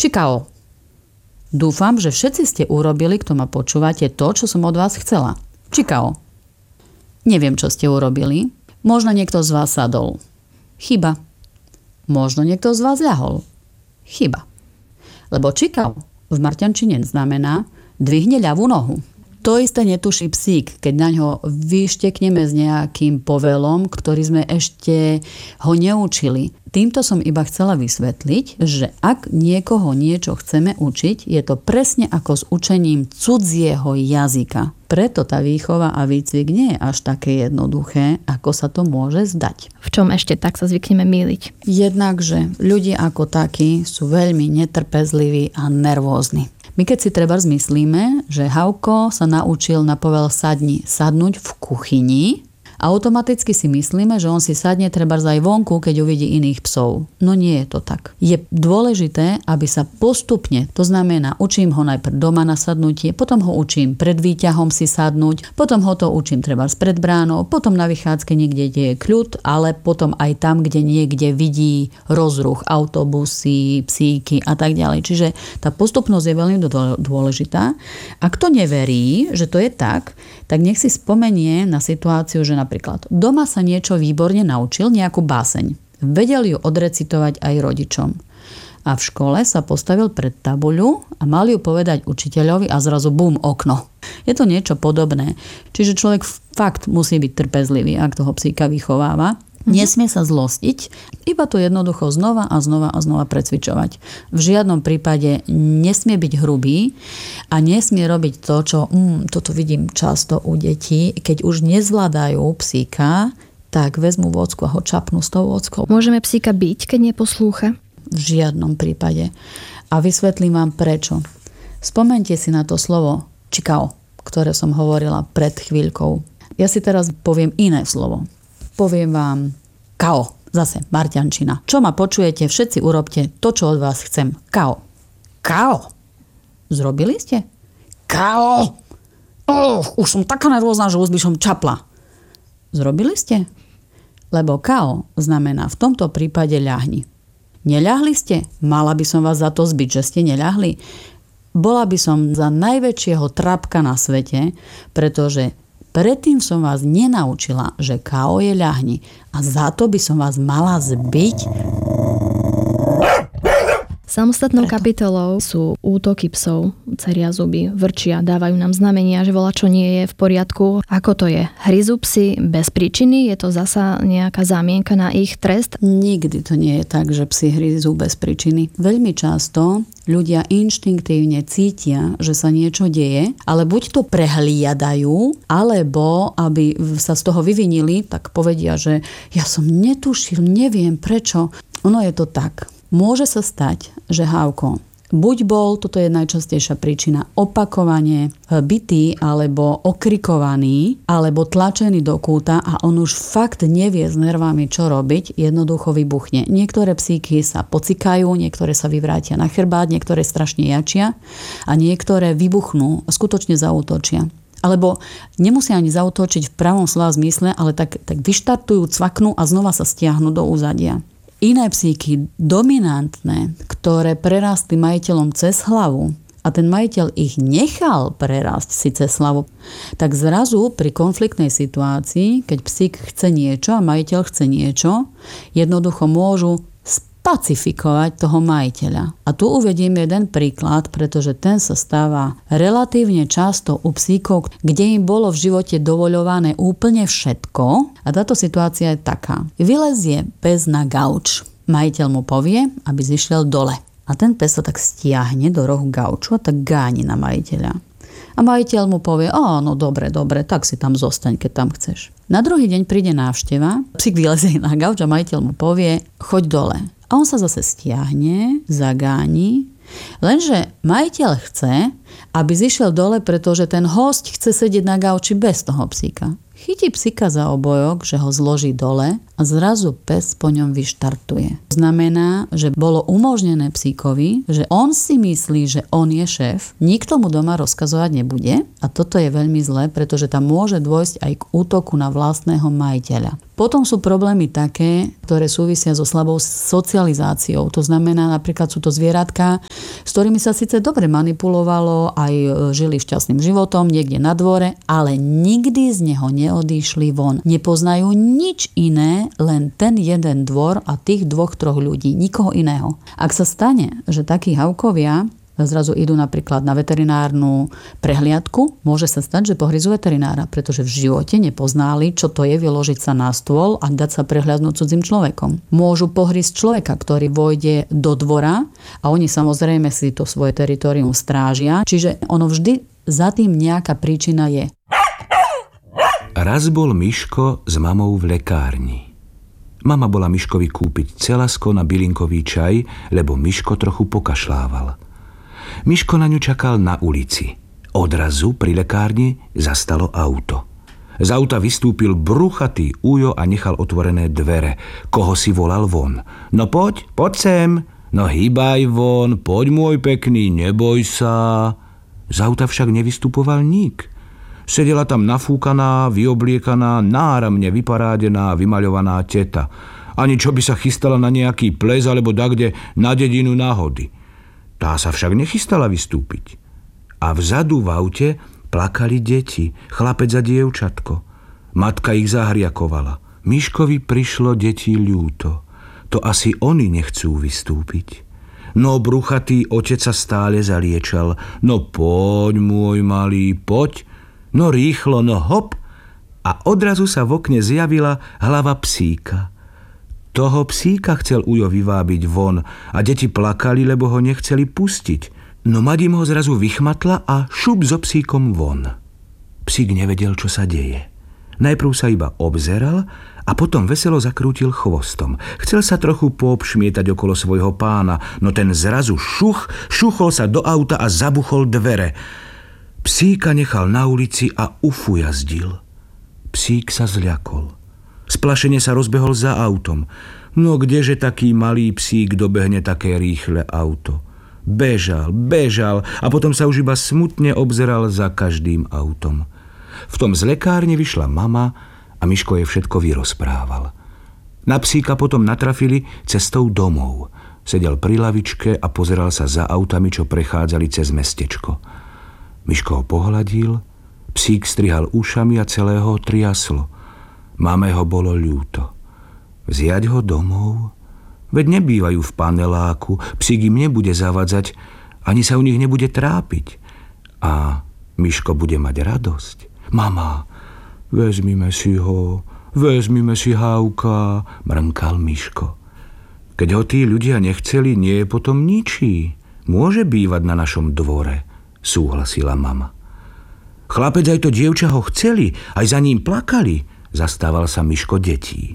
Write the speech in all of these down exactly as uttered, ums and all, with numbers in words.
Čikao. Dúfam, že všetci ste urobili, kto ma počúvate, to, čo som od vás chcela. Čikao. Neviem, čo ste urobili. Možno niekto z vás sadol. Chyba. Možno niekto z vás ľahol. Chyba. Lebo čikao v marťančine znamená dvihne ľavú nohu. To isté netuší psík, keď na ňo vyštekneme s nejakým povelom, ktorý sme ešte ho neučili. Týmto som iba chcela vysvetliť, že ak niekoho niečo chceme učiť, je to presne ako s učením cudzieho jazyka. Preto tá výchova a výcvik nie je až také jednoduché, ako sa to môže zdať. V čom ešte tak sa zvykneme mýliť? Jednakže ľudia ako takí sú veľmi netrpezliví a nervózni. My keď si treba zmyslíme, že Hauko sa naučil na povel sadni sadnúť v kuchyni, automaticky si myslíme, že on si sadne trebárs aj vonku, keď uvidí iných psov. No nie je to tak. Je dôležité, aby sa postupne, to znamená, učím ho najprv doma na sadnutie, potom ho učím pred výťahom si sadnúť, potom ho to učím trebárs pred bránou, potom na vychádzke niekde, kde je kľud, ale potom aj tam, kde niekde vidí rozruch, autobusy, psíky a tak ďalej. Čiže tá postupnosť je veľmi dôležitá. A kto neverí, že to je tak, tak nech si spomenie na situáciu, že napríklad doma sa niečo výborne naučil, nejakú báseň. Vedel ju odrecitovať aj rodičom. A v škole sa postavil pred tabuľu a mal ju povedať učiteľovi a zrazu bum, okno. Je to niečo podobné. Čiže človek fakt musí byť trpezlivý, ak toho psíka vychováva. Nesmie sa zlostiť, iba to jednoducho znova a znova a znova precvičovať. V žiadnom prípade nesmie byť hrubý a nesmie robiť to, čo mm, toto vidím často u detí, keď už nezvládajú psíka, tak vezmu vocku a ho čapnú s tou vockou. Môžeme psíka byť, keď neposlúcha? V žiadnom prípade. A vysvetlím vám prečo. Spomeňte si na to slovo čikao, ktoré som hovorila pred chvíľkou. Ja si teraz poviem iné slovo. Poviem vám kao, zase marťančina. Čo ma počujete, všetci urobte to, čo od vás chcem. Kao. Kao. Zrobili ste? Kao. Oh, už som taká nervózna, že už by som čapla. Zrobili ste? Lebo kao znamená v tomto prípade ľahni. Neľahli ste? Mala by som vás za to zbiť, že ste neľahli. Bola by som za najväčšieho trapka na svete, pretože predtým som vás nenaučila, že kao je ľahni a za to by som vás mala zbiť. Samostatnou kapitolou sú útoky psov, ceria zuby, vrčia, dávajú nám znamenia, že volačo nie je v poriadku. Ako to je? Hryzú psi bez príčiny? Je to zasa nejaká zámienka na ich trest? Nikdy to nie je tak, že psi hryzú bez príčiny. Veľmi často ľudia inštinktívne cítia, že sa niečo deje, ale buď to prehliadajú, alebo aby sa z toho vyvinili, tak povedia, že ja som netušil, neviem prečo. Ono je to tak. Môže sa stať, že Hauko buď bol, toto je najčastejšia príčina, opakovane bitý alebo okrikovaný, alebo tlačený do kúta a on už fakt nevie s nervami, čo robiť, jednoducho vybuchne. Niektoré psíky sa pocikajú, niektoré sa vyvrátia na chrbát, niektoré strašne jačia a niektoré vybuchnú, skutočne zaútočia. Alebo nemusia ani zaútočiť v pravom slova zmysle, ale tak, tak vyštartujú, cvaknú a znova sa stiahnu do úzadia. Iné psíky, dominantné, ktoré prerástli majiteľom cez hlavu a ten majiteľ ich nechal prerásť si cez hlavu, tak zrazu pri konfliktnej situácii, keď psík chce niečo a majiteľ chce niečo, jednoducho môžu pacifikovať toho majiteľa. A tu uvediem jeden príklad, pretože ten sa stáva relatívne často u psíkov, kde im bolo v živote dovoľované úplne všetko. A táto situácia je taká. Vylezie pes na gauč. Majiteľ mu povie, aby zišiel dole. A ten pes sa tak stiahne do rohu gauču a tak gáni na majiteľa. A majiteľ mu povie, áno, dobre, dobre, tak si tam zostaň, keď tam chceš. Na druhý deň príde návšteva, psík vylezie na gauč a majiteľ mu povie, choď dole. A on sa zase stiahne, zagáni, lenže majiteľ chce, aby zišiel dole, pretože ten hosť chce sedieť na gauči bez toho psíka. Chytí psíka za obojok, že ho zloží dole a zrazu pes po ňom vyštartuje. Znamená, že bolo umožnené psíkovi, že on si myslí, že on je šéf, nikto mu doma rozkazovať nebude a toto je veľmi zlé, pretože tam môže dôjsť aj k útoku na vlastného majiteľa. Potom sú problémy také, ktoré súvisia so slabou socializáciou. To znamená, napríklad sú to zvieratka, s ktorými sa síce dobre manipulovalo, aj žili šťastným životom niekde na dvore, ale nikdy z neho neodišli von. Nepoznajú nič iné, len ten jeden dvor a tých dvoch, troch ľudí, nikoho iného. Ak sa stane, že takí havkovia zrazu idú napríklad na veterinárnu prehliadku, môže sa stať, že pohryzú veterinára, pretože v živote nepoznali, čo to je vyložiť sa na stôl a dať sa prehliadnúť cudzým človekom. Môžu pohryzť človeka, ktorý vojde do dvora a oni samozrejme si to svoje teritorium strážia, čiže ono vždy za tým nejaká príčina je. Raz bol Miško s mamou v lekárni. Mama bola Miškovi kúpiť celasko na bylinkový čaj, lebo Miško trochu pokašľával. Miško na ňu čakal na ulici. Odrazu pri lekárni zastalo auto. Z auta vystúpil bruchatý ujo a nechal otvorené dvere. Koho si volal von? No poď, poď sem. No hýbaj von, poď môj pekný, neboj sa. Z auta však nevystupoval nik. Sedela tam nafúkaná, vyobliekaná, náramne vyparádená, vymaľovaná teta. Ani čo by sa chystala na nejaký ples alebo dakde na dedinu náhody. Tá sa však nechystala vystúpiť. A vzadu v aute plakali deti, chlapec a dievčatko. Matka ich zahriakovala. Miškovi prišlo detí ľúto. To asi oni nechcú vystúpiť. No bruchatý otec sa stále zaliečal. No poď, môj malý, poď. No rýchlo, no hop. A odrazu sa v okne zjavila hlava psíka. Toho psíka chcel ujo vyvábiť von a deti plakali, lebo ho nechceli pustiť. No Madim ho zrazu vychmatla a šup so psíkom von. Psík nevedel, čo sa deje. Najprv sa iba obzeral a potom veselo zakrútil chvostom. Chcel sa trochu poobšmietať okolo svojho pána, no ten zrazu šuch, šuchol sa do auta a zabuchol dvere. Psíka nechal na ulici a ufujazdil. Psík sa zľakol. Splašene sa rozbehol za autom. No kdeže taký malý psík dobehne také rýchle auto? Bežal, bežal a potom sa už iba smutne obzeral za každým autom. V tom z lekárne vyšla mama a Miško jej všetko vyrozprával. Na psíka potom natrafili cestou domov. Sedel pri lavičke a pozeral sa za autami, čo prechádzali cez mestečko. Miško ho pohľadil, psík strihal ušami a celého ho triaslo. Máme ho bolo ľúto. Vziať ho domov? Veď nebývajú v paneláku, psík im nebude zavadzať, ani sa u nich nebude trápiť. A Miško bude mať radosť. Mama, vezmime si ho, vezmime si Hávka, mrnkal Miško. Keď ho tí ľudia nechceli, nie je potom ničí. Môže bývať na našom dvore, súhlasila mama. Chlapec aj to dievča ho chceli, aj za ním plakali. Zastával sa Miško detí.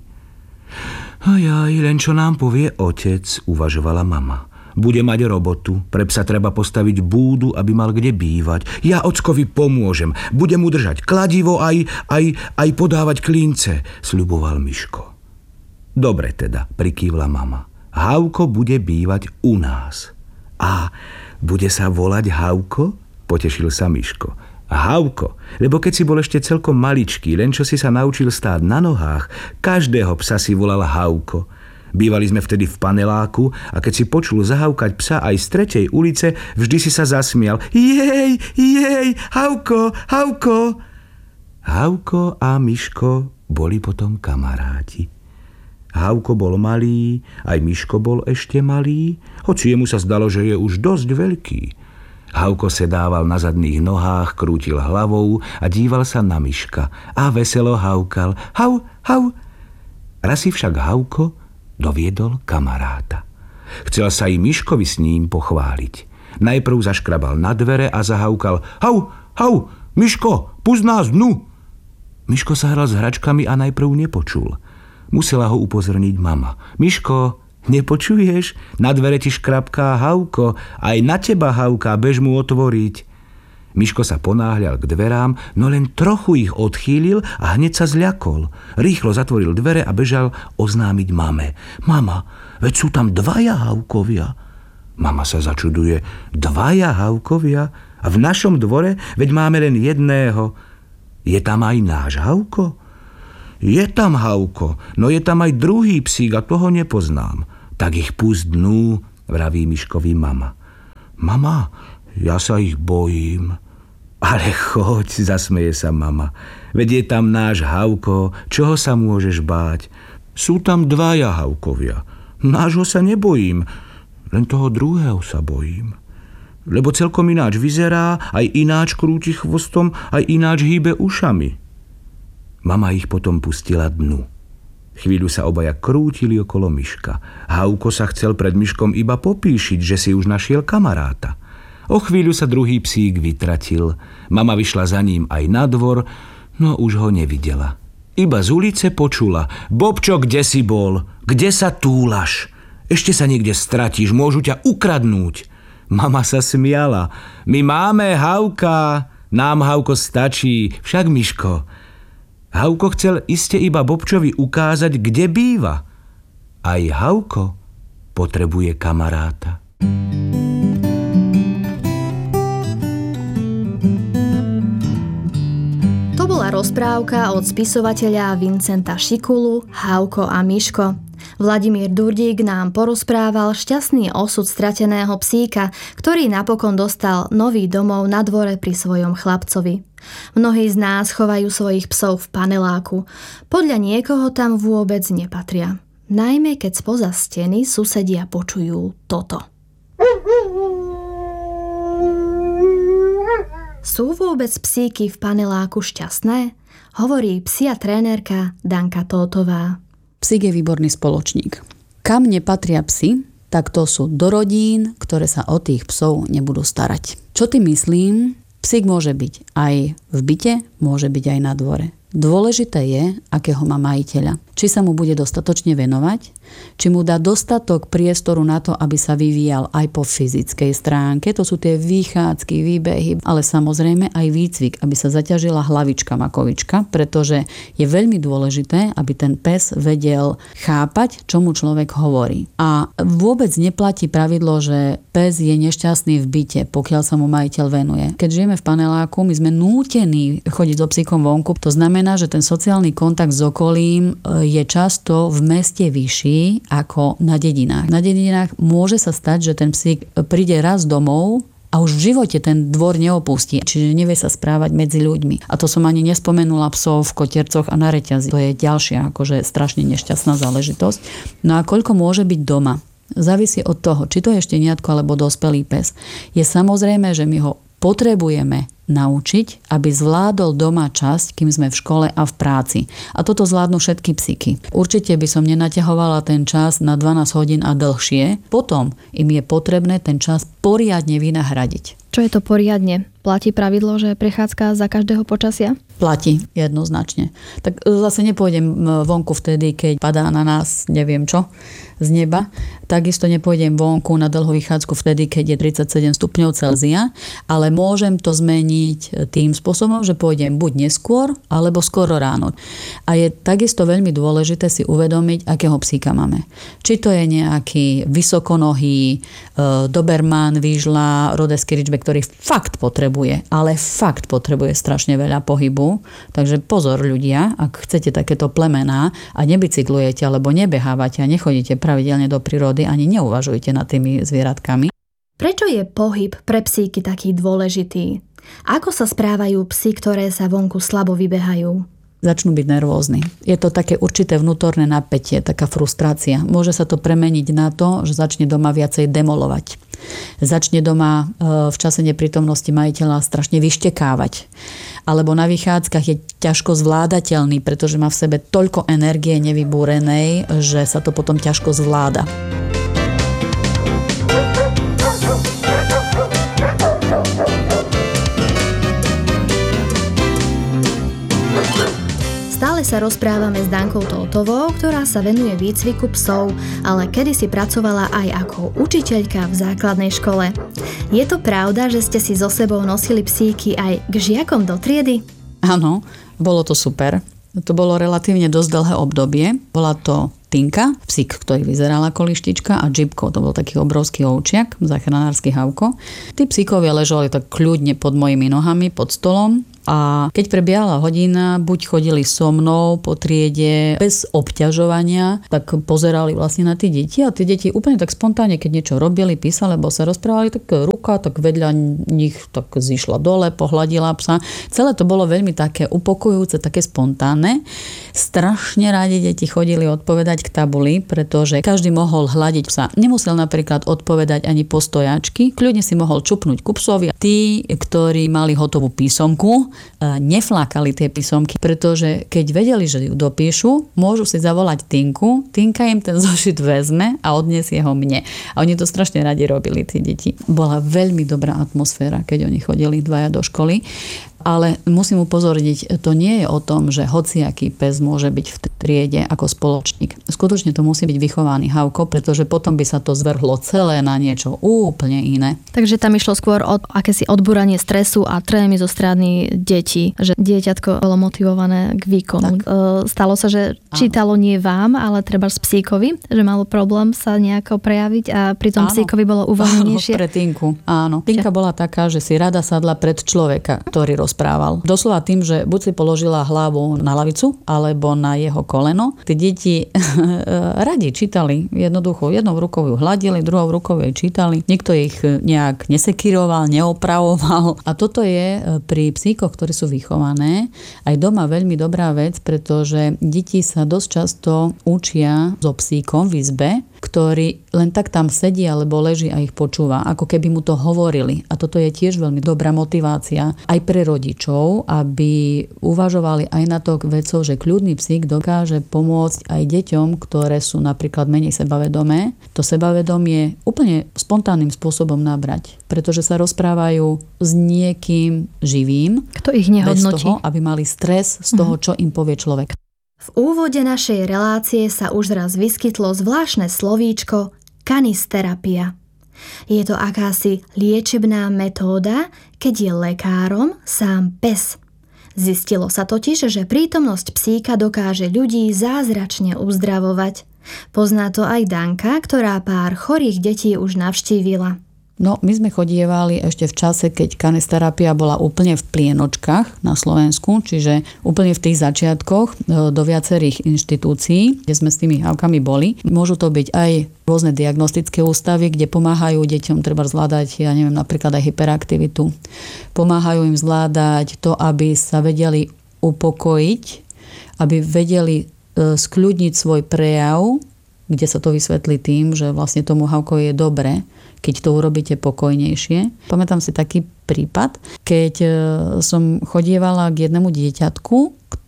Ajaj, len čo nám povie otec, uvažovala mama. Bude mať robotu, pre psa treba postaviť búdu, aby mal kde bývať. Ja ockovi pomôžem, budem mu držať kladivo aj, aj, aj podávať klince, sľuboval Miško. Dobre teda, prikývla mama. Hávko bude bývať u nás. A bude sa volať Hávko? Potešil sa Miško. Hávko, lebo keď si bol ešte celkom maličký, len čo si sa naučil stáť na nohách, každého psa si volal Hávko. Bývali sme vtedy v paneláku a keď si počul zahavkať psa aj z tretej ulice, vždy si sa zasmial. Jej, jej, Hávko, Hávko. Hávko a Miško boli potom kamaráti. Hávko bol malý, aj Miško bol ešte malý, hoci jemu sa zdalo, že je už dosť veľký. Hávko sedával na zadných nohách, krútil hlavou a díval sa na Miška a veselo hávkal. Hau, hau. Raz si však Hávko doviedol kamaráta. Chcel sa i Miškovi s ním pochváliť. Najprv zaškrabal na dvere a zahávkal. Hau, hau, Miško, pust nás dnu. Miško sa hral s hračkami a najprv nepočul. Musela ho upozorniť mama. Miško, nepočuješ? Na dvere ti škrabká Hávko. Aj na teba, Hávka, bež mu otvoriť. Miško sa ponáhľal k dverám, no len trochu ich odchýlil a hneď sa zľakol. Rýchlo zatvoril dvere a bežal oznámiť mame. Mama, veď sú tam dvaja Hávkovia. Mama sa začuduje. Dvaja Hávkovia? A v našom dvore? Veď máme len jedného. Je tam aj náš Hávko? Je tam Hauko, no je tam aj druhý psík a toho nepoznám. Tak ich pusť dnu, vraví Miškovi mama. Mama, ja sa ich bojím. Ale choď, zasmeje sa mama. Veď je tam náš Hauko, čoho sa môžeš báť? Sú tam dvaja Haukovia. Nášho sa nebojím, len toho druhého sa bojím. Lebo celkom ináč vyzerá, aj ináč krúti chvostom, aj ináč hýbe ušami. Mama ich potom pustila dnu. Chvíľu sa obaja krútili okolo Miška. Hauko sa chcel pred Miškom iba popíšiť, že si už našiel kamaráta. O chvíľu sa druhý psík vytratil. Mama vyšla za ním aj na dvor, no už ho nevidela. Iba z ulice počula: Bobčo, kde si bol? Kde sa túlaš? Ešte sa niekde stratíš, môžu ťa ukradnúť. Mama sa smiala. My máme Hauka, nám Hauko stačí, však Miško. Hauko chcel iste iba Bobčovi ukázať, kde býva. Aj Hauko potrebuje kamaráta. To bola rozprávka od spisovateľa Vincenta Šikulu Hauko a Miško. Vladimír Durdík nám porozprával šťastný osud strateného psíka, ktorý napokon dostal nový domov na dvore pri svojom chlapcovi. Mnohí z nás chovajú svojich psov v paneláku. Podľa niekoho tam vôbec nepatria. Najmä keď spoza steny susedia počujú toto. Sú vôbec psíky v paneláku šťastné? Hovorí psia trénerka Danka Tótová. Psík je výborný spoločník. Kam nepatria psi, tak to sú do rodín, ktoré sa o tých psov nebudú starať. Čo tým myslím? Psík môže byť aj v byte, môže byť aj na dvore. Dôležité je, akého má majiteľa. Či sa mu bude dostatočne venovať, či mu dá dostatok priestoru na to, aby sa vyvíjal aj po fyzickej stránke. To sú tie vychádzky, výbehy, ale samozrejme aj výcvik, aby sa zaťažila hlavička makovička, pretože je veľmi dôležité, aby ten pes vedel chápať, čo mu človek hovorí. A vôbec neplatí pravidlo, že pes je nešťastný v byte, pokiaľ sa mu majiteľ venuje. Keď žijeme v paneláku, my sme nútení chodiť so psíkom vonku. To znamená, že ten sociálny kontakt s okolím je často v meste vyšší ako na dedinách. Na dedinách môže sa stať, že ten psík príde raz domov a už v živote ten dvor neopustí, čiže nevie sa správať medzi ľuďmi. A to som ani nespomenula psov v kotiercoch a na reťazi. To je ďalšia akože strašne nešťastná záležitosť. No a koľko môže byť doma? Závisí od toho, či to je šteniatko alebo dospelý pes. Je samozrejme, že my ho potrebujeme naučiť, aby zvládol doma časť, kým sme v škole a v práci. A toto zvládnu všetky psíky. Určite by som nenaťahovala ten čas na dvanásť hodín a dlhšie. Potom im je potrebné ten čas poriadne vynahradiť. Čo je to poriadne? Platí pravidlo, že prechádzka za každého počasia? Platí, jednoznačne. Tak zase nepôjdem vonku vtedy, keď padá na nás neviem čo z neba. Takisto nepôjdem vonku na dlhú vychádzku vtedy, keď je tridsaťsedem stupňov Celzia, ale môžem to zmeniť tým spôsobom, že pôjdem buď neskôr, alebo skoro ráno. A je takisto veľmi dôležité si uvedomiť, akého psíka máme. Či to je nejaký vysokonohý Doberman, Výžla, Rodeský Ridgeback, ktorý fakt potrebuje, ale fakt potrebuje strašne veľa pohybu. Takže pozor ľudia, ak chcete takéto plemená a nebicyklujete alebo nebehávate a nechodíte pravidelne do prírody, ani neuvažujte nad tými zvieratkami. Prečo je pohyb pre psíky taký dôležitý? Ako sa správajú psi, ktoré sa vonku slabo vybehajú? Začnú byť nervózni. Je to také určité vnútorné napätie, taká frustrácia. Môže sa to premeniť na to, že začne doma viacej demolovať. Začne doma v čase neprítomnosti majiteľa strašne vyštekávať. Alebo na vychádzkach je ťažko zvládateľný, pretože má v sebe toľko energie nevybúrenej, že sa to potom ťažko zvláda. Stále sa rozprávame s Dankou Tótovou, ktorá sa venuje výcviku psov, ale kedysi pracovala aj ako učiteľka v základnej škole. Je to pravda, že ste si so sebou nosili psíky aj k žiakom do triedy? Áno, bolo to super. To bolo relatívne dosť dlhé obdobie. Bola to Tinka, psík, ktorý vyzeral ako lištička, a Jibko, to bol taký obrovský ovčiak, záchranársky Hauko. Tí psíkovia ležali tak kľudne pod mojimi nohami, pod stolom. A keď prebiehala hodina, buď chodili so mnou po triede bez obťažovania, tak pozerali vlastne na tie deti a tie deti úplne tak spontánne, keď niečo robili, písali, alebo sa rozprávali, tak ruka tak vedľa nich tak zišla dole, pohľadila psa. Celé to bolo veľmi také upokojujúce, také spontánne. Strašne rádi deti chodili odpovedať k tabuli, pretože každý mohol hľadiť psa. Nemusel napríklad odpovedať ani po stojačky, kľudne si mohol čupnúť ku psovi. Tí, ktorí mali hotovú písomku, neflákali tie písomky, pretože keď vedeli, že ju dopíšu, môžu si zavolať Tinku, Tinka im ten zošit vezme a odniesie ho mne. A oni to strašne radi robili, tí deti. Bola veľmi dobrá atmosféra, keď oni chodili dvaja do školy. Ale musím upozorniť, to nie je o tom, že hociaký pes môže byť v triede ako spoločník. Skutočne to musí byť vychovaný Havko, pretože potom by sa to zvrhlo celé na niečo úplne iné. Takže tam išlo skôr o akési odbúranie stresu a trémy zo strany detí, že dieťatko bolo motivované k výkonu. Tak. Stalo sa, že čítalo nie vám, ale treba z psíkovi, že malo problém sa nejako prejaviť a pri tom psíkovi bolo uvoľnenejšie. Áno, pre Tinku, áno. Tinka bola taká, že si rada sadla pred človeka, ktorý rozprával. Doslova tým, že buď si položila hlavu na lavicu, alebo na jeho koleno. Tí deti radi čítali. Jednoducho, jednou rukou ju hladili, druhou rukou jej čítali. Nikto ich nejak nesekiroval, neopravoval. A toto je pri psíkoch, ktorí sú vychované, aj doma veľmi dobrá vec, pretože deti sa dosť často učia so psíkom v izbe, ktorý len tak tam sedí alebo leží a ich počúva, ako keby mu to hovorili. A toto je tiež veľmi dobrá motivácia aj pre rodičov, aby uvažovali aj na to vecou, že kľudný psík dokáže pomôcť aj deťom, ktoré sú napríklad menej sebavedomé. To sebavedomie úplne spontánnym spôsobom nabrať, pretože sa rozprávajú s niekým živým, kto ich nehodnotí, bez toho, aby mali stres z toho, čo im povie človek. V úvode našej relácie sa už raz vyskytlo zvláštne slovíčko kanisterapia. Je to akási liečebná metóda, keď je lekárom sám pes. Zistilo sa totiž, že prítomnosť psíka dokáže ľudí zázračne uzdravovať. Pozná to aj Danka, ktorá pár chorých detí už navštívila. No, my sme chodievali ešte v čase, keď kanisterapia bola úplne v plienočkách na Slovensku, čiže úplne v tých začiatkoch do viacerých inštitúcií, kde sme s tými Havkami boli. Môžu to byť aj rôzne diagnostické ústavy, kde pomáhajú deťom treba zvládať, ja neviem, napríklad aj hyperaktivitu. Pomáhajú im zvládať to, aby sa vedeli upokojiť, aby vedeli skľudniť svoj prejav, kde sa to vysvetlí tým, že vlastne tomu Havkovi je dobre, keď to urobíte pokojnejšie. Pamätám si taký prípad, keď som chodievala k jednému dieťatku,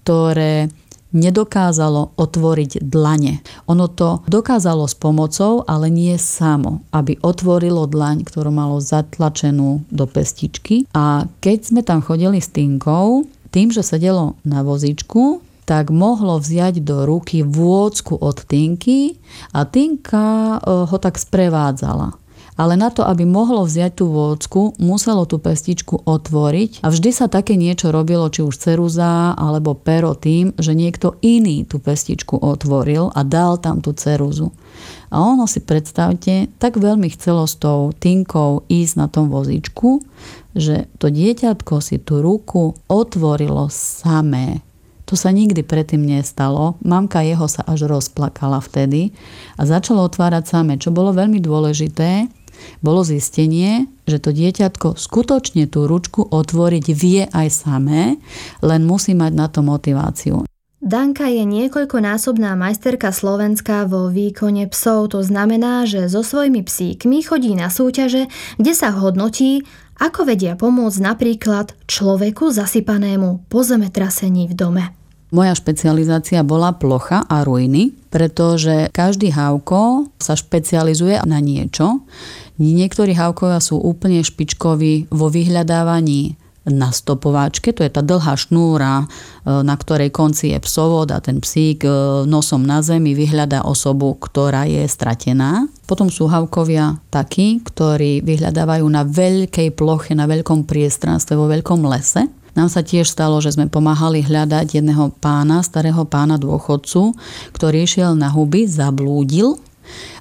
ktoré nedokázalo otvoriť dlane. Ono to dokázalo s pomocou, ale nie samo, aby otvorilo dlaň, ktorú malo zatlačenú do pestičky. A keď sme tam chodili s Tinkou, tým, že sedelo na vozíčku, tak mohlo vziať do ruky vôcku od Tinky a Tinka ho tak sprevádzala. Ale na to, aby mohlo vziať tú vôcku, muselo tú pestičku otvoriť a vždy sa také niečo robilo, či už ceruza alebo pero tým, že niekto iný tú pestičku otvoril a dal tam tú ceruzu. A ono si predstavte, tak veľmi chcelo s tou Tinkou ísť na tom vozíčku, že to dieťatko si tú ruku otvorilo samé. To sa nikdy predtým nestalo. Mamka jeho sa až rozplakala vtedy a začalo otvárať samé, čo bolo veľmi dôležité. Bolo zistenie, že to dieťatko skutočne tú ručku otvoriť vie aj samé, len musí mať na to motiváciu. Danka je niekoľkonásobná majsterka Slovenska vo výkone psov. To znamená, že so svojimi psíkmi chodí na súťaže, kde sa hodnotí, ako vedia pomôcť napríklad človeku zasypanému po zemetrasení v dome. Moja špecializácia bola plocha a ruiny, pretože každý Havko sa špecializuje na niečo. Niektorí Havkovia sú úplne špičkoví vo vyhľadávaní na stopováčke, to je tá dlhá šnúra, na ktorej konci je psovod a ten psík nosom na zemi vyhľadá osobu, ktorá je stratená. Potom sú Havkovia takí, ktorí vyhľadávajú na veľkej ploche, na veľkom priestranstve, vo veľkom lese. Nám sa tiež stalo, že sme pomáhali hľadať jedného pána, starého pána dôchodcu, ktorý išiel na huby, zablúdil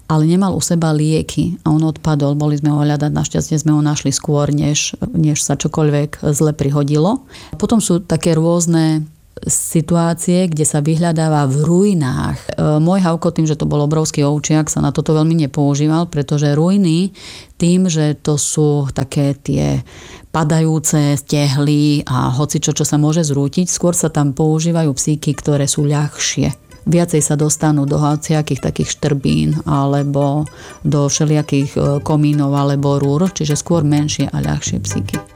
ale nemal u seba lieky a on odpadol. Boli sme ho hľadať, našťastie sme ho našli skôr, než, než sa čokoľvek zle prihodilo. Potom sú také rôzne situácie, kde sa vyhľadáva v ruinách. E, môj Havko, tým, že to bol obrovský ovčiak, sa na toto veľmi nepoužíval, pretože ruiny tým, že to sú také tie padajúce stehly a hocičo, čo sa môže zrútiť, skôr sa tam používajú psíky, ktoré sú ľahšie. Viacej sa dostanú do hociakých takých štrbín alebo do všelijakých komínov alebo rúr, čiže skôr menšie a ľahšie psíky.